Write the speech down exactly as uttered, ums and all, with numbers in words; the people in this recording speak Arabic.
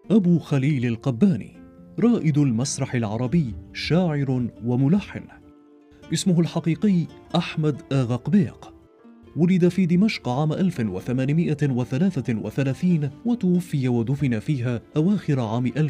أبو خليل القباني، رائد المسرح العربي، شاعر وملحن. اسمه الحقيقي أحمد آغا قبيق. ولد في دمشق عام ألف وثمانمائة وثلاثة وثلاثين، وتوفي ودفن فيها أواخر عام